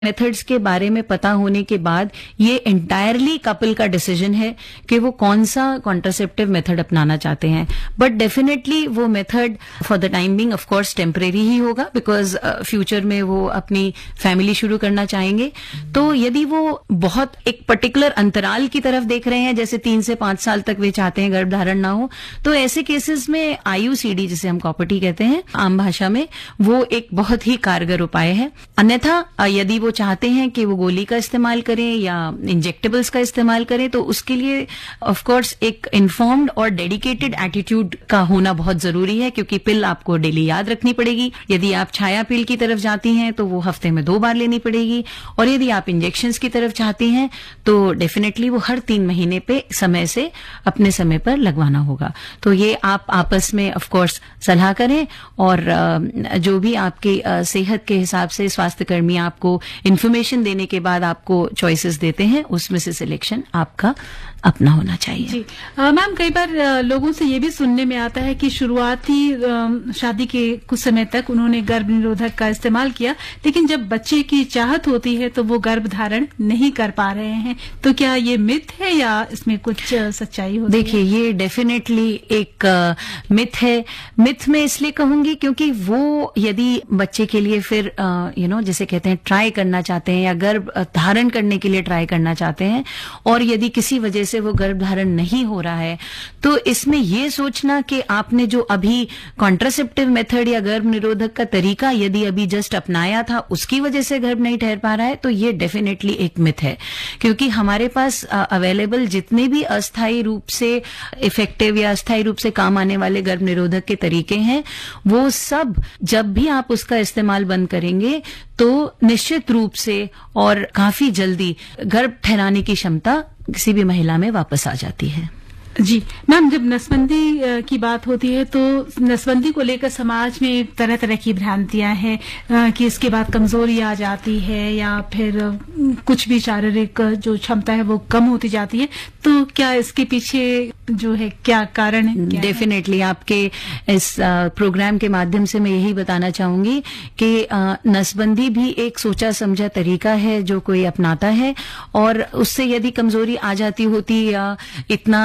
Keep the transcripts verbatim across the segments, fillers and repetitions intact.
Methods के बारे में पता होने के बाद ये एंटायरली कपल का डिसीजन है कि वो कौन सा कॉन्ट्रासेप्टिव मेथड अपनाना चाहते हैं। बट डेफिनेटली वो method for the time being of course temporary ही होगा, बिकॉज फ्यूचर में वो अपनी फैमिली शुरू करना चाहेंगे। तो यदि वो बहुत एक पर्टिकुलर अंतराल की तरफ देख रहे हैं, जैसे तीन से पांच साल तक वे चाहते हैं गर्भधारण ना हो, तो ऐसे केसेस में आईयूसीडी, जिसे हम कॉपर्टी कहते हैं आम भाषा में, वो एक बहुत ही कारगर उपाय है। अन्यथा यदि वो चाहते हैं कि वो गोली का इस्तेमाल करें या इंजेक्टेबल्स का इस्तेमाल करें, तो उसके लिए ऑफ कोर्स एक इन्फॉर्म्ड और डेडिकेटेड एटीट्यूड का होना बहुत जरूरी है, क्योंकि पिल आपको डेली याद रखनी पड़ेगी। यदि आप छाया पिल की तरफ जाती हैं तो वो हफ्ते में दो बार लेनी पड़ेगी, और यदि आप इंजेक्शंस की तरफ चाहती हैं तो डेफिनेटली वो हर तीन महीने पे समय से अपने समय पर लगवाना होगा। तो ये आप आपस में ऑफ कोर्स सलाह करें, और जो भी आपकी सेहत के हिसाब से स्वास्थ्य कर्मी आपको इन्फॉर्मेशन देने के बाद आपको चॉइसेस देते हैं, उसमें से सिलेक्शन आपका अपना होना चाहिए। जी मैम, कई बार आ, लोगों से ये भी सुनने में आता है कि शुरुआती शादी के कुछ समय तक उन्होंने गर्भ निरोधक का इस्तेमाल किया, लेकिन जब बच्चे की चाहत होती है तो वो गर्भ धारण नहीं कर पा रहे हैं। तो क्या ये मिथ है या इसमें कुछ सच्चाई होती है? देखिए, ये डेफिनेटली एक मिथ है। मिथ में इसलिए कहूंगी क्योंकि वो यदि बच्चे के लिए फिर यू नो जिसे कहते हैं ट्राई करना चाहते हैं या गर्भ धारण करने के लिए ट्राई करना चाहते हैं, और यदि किसी वजह से वो गर्भ धारण नहीं हो रहा है, तो इसमें ये सोचना कि आपने जो अभी कॉन्ट्रासेप्टिव मेथड या गर्भ निरोधक का तरीका यदि अभी जस्ट अपनाया था, उसकी वजह से गर्भ नहीं ठहर पा रहा है, तो ये डेफिनेटली एक मिथ है। क्योंकि हमारे पास अवेलेबल जितने भी अस्थायी रूप से इफेक्टिव या अस्थायी रूप से काम आने वाले गर्भ निरोधक के तरीके हैं, वो सब जब भी आप उसका इस्तेमाल बंद करेंगे तो निश्चित रूप से और काफी जल्दी गर्भ ठहराने की क्षमता किसी भी महिला में वापस आ जाती है। जी मैम, जब नसबंदी की बात होती है तो नसबंदी को लेकर समाज में तरह तरह की भ्रांतियां हैं कि इसके बाद कमजोरी आ जाती है या फिर कुछ भी शारीरिक जो क्षमता है वो कम होती जाती है। तो क्या इसके पीछे जो है क्या कारण है? डेफिनेटली आपके इस प्रोग्राम के माध्यम से मैं यही बताना चाहूंगी कि नसबंदी भी एक सोचा समझा तरीका है जो कोई अपनाता है, और उससे यदि कमजोरी आ जाती होती या इतना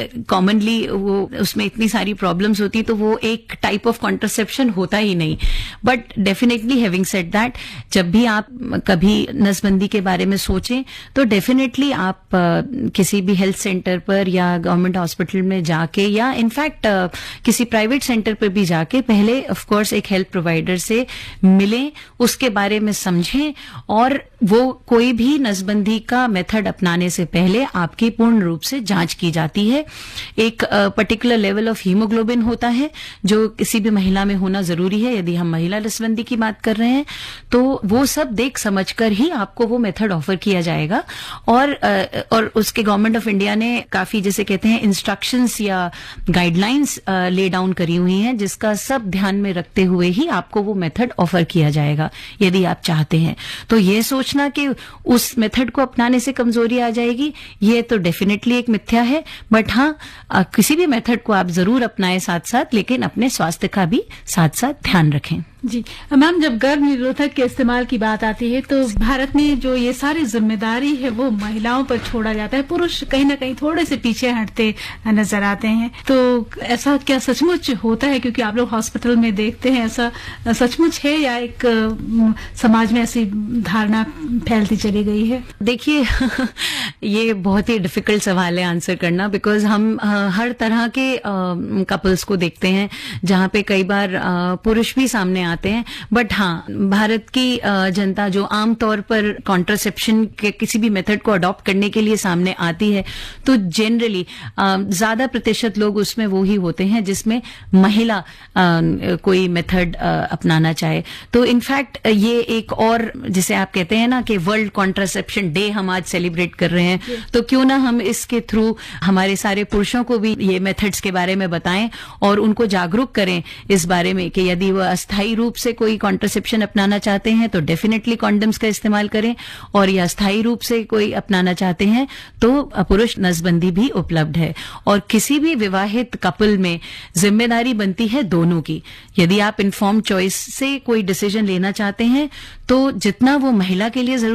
कॉमनली वो उसमें इतनी सारी प्रॉब्लम्स होती, तो वो एक टाइप ऑफ कॉन्ट्रासेप्शन होता ही नहीं। But definitely having said that, जब भी आप कभी नसबंदी के बारे में सोचें तो डेफिनेटली आप uh, किसी भी हेल्थ सेंटर पर या गवर्नमेंट हॉस्पिटल में जाके या इनफैक्ट uh, किसी प्राइवेट सेंटर पर भी जाके पहले ऑफ कोर्स एक हेल्थ प्रोवाइडर से मिलें, उसके बारे में समझें, और वो कोई भी नसबंदी का मेथड अपनाने से पहले आपकी पूर्ण रूप से जांच की जाती है। एक पर्टिकुलर लेवल ऑफ हीमोग्लोबिन होता है जो किसी भी महिला में होना जरूरी है। यदि हम महिला नसबंदी की बात कर रहे हैं तो वो सब देख समझकर ही आपको वो मेथड ऑफर किया जाएगा, और uh, और उसके गवर्नमेंट ऑफ इंडिया ने काफी जैसे कहते हैं इंस्ट्रक्शंस या गाइडलाइंस ले डाउन करी हुई हैं, जिसका सब ध्यान में रखते हुए ही आपको वो मेथड ऑफर किया जाएगा यदि आप चाहते हैं। तो ये सोचना कि उस मेथड को अपनाने से कमजोरी आ जाएगी, ये तो डेफिनेटली एक मिथ्या है। बट हाँ, किसी भी मेथड को आप जरूर अपनाएं साथ साथ, लेकिन अपने स्वास्थ्य का भी साथ साथ ध्यान रखें। जी मैम, जब गर्भ निरोधक के इस्तेमाल की बात आती है तो भारत में जो ये सारी जिम्मेदारी है वो महिलाओं पर छोड़ा जाता है। पुरुष कहीं ना कहीं थोड़े से पीछे हटते नजर आते हैं। तो ऐसा क्या सचमुच होता है? क्योंकि आप लोग हॉस्पिटल में देखते हैं, ऐसा सचमुच है या एक समाज में ऐसी धारणा फैलती चली गई है? देखिए ये बहुत ही डिफिकल्ट सवाल है आंसर करना, बिकॉज हम हर तरह के कपल्स को देखते हैं जहां पे कई बार पुरुष भी सामने आते हैं। बट हाँ, भारत की जनता जो आमतौर पर कॉन्ट्रासेप्शन के किसी भी मेथड को अडॉप्ट करने के लिए सामने आती है, तो जनरली ज्यादा प्रतिशत लोग उसमें वो ही होते हैं जिसमें महिला कोई मेथड अपनाना चाहे। तो इनफैक्ट ये एक और जिसे आप कहते हैं ना कि वर्ल्ड कॉन्ट्रासेप्शन डे हम आज सेलिब्रेट कर रहे हैं, तो क्यों ना हम इसके थ्रू हमारे सारे पुरुषों को भी ये मेथड्स के बारे में बताएं और उनको जागरूक करें इस बारे में कि यदि वह अस्थायी रूप से कोई कॉन्ट्रासेप्शन अपनाना चाहते हैं तो डेफिनेटली कॉन्डम्स का इस्तेमाल करें, और या स्थायी रूप से कोई अपनाना चाहते हैं तो पुरुष नसबंदी भी उपलब्ध है। और किसी भी विवाहित कपल में जिम्मेदारी बनती है दोनों की। यदि आप इन्फॉर्म चॉइस से कोई डिसीजन लेना चाहते हैं तो जितना वो महिला के लिए जरूरी